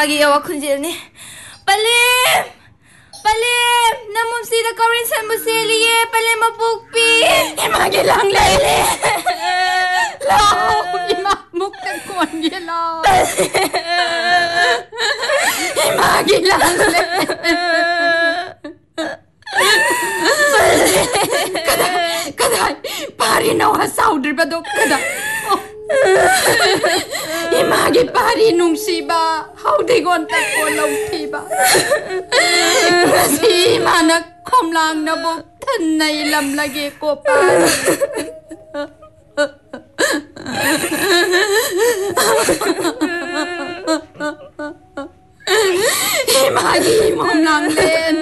magi yawa khunjelni palim palim namum sida kaurin san museliye palim mapukpi imagi lang lele lao ima mukta kon ye lao imagi lang kadai pari nawa saudri badok kada imagi pari nungsiba haude gon ta ko lauthi ba si mana khomlang na bok than nai lam lage ko par imagi momlang len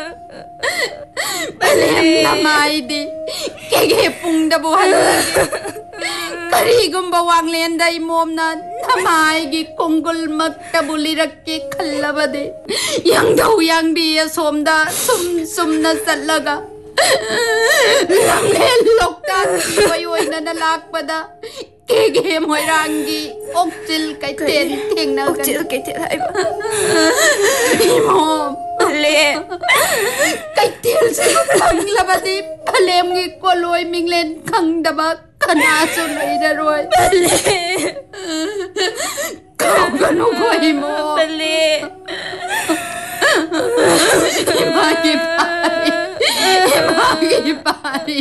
palem namai di kege pung da bohan karigumba wanglen dai momna namai gi kongul makta bulirakki khallabade yang dau yang bi somda sum na sallaga lamlen lokta wai na nalakpada kege moirangi okchil kai ten thengna okchil kai ten ai ba mom le kai tel se khanglabadi phalem gi koloi minglen khangdaba kana so leida roi le kaganu koi mo le imagi pari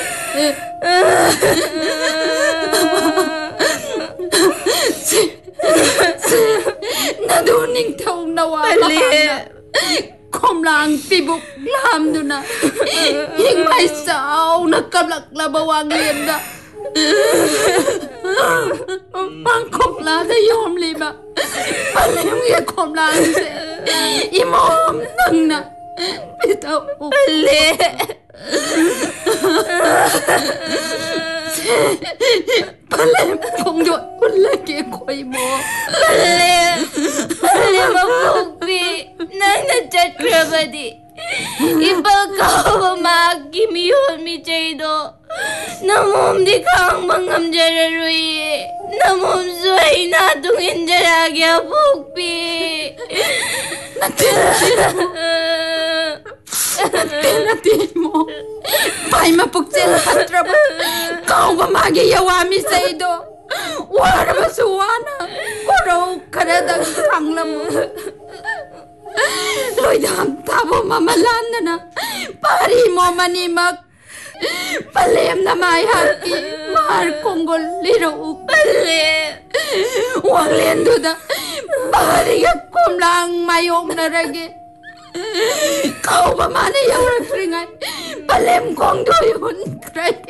naduning thau nawa khomlang tibuk lam duna hing mai sao na kablak la bawang lien da bang khomla da yom liba palem ye khomlang se imom nang na pitau le palem khong do ulla ke khoi mo le mapukpi nana chakrabadi ibagaw magi miyon mi chaydo namum di kang mangam jararui namum suay na tungin jaragya pukpi Nati mo Pai mapuksil patraba Kau ba magi yawami sa ido Wara ba suwana Kuro karadang kangla mo Loydam tabo mamalan na Pari mo manimak Palem na may haki Mahar konggol liro Palem Wang lendo da Pari ka kumlang mayong naragi Kau ba mana yang ringan palem kong doyun kray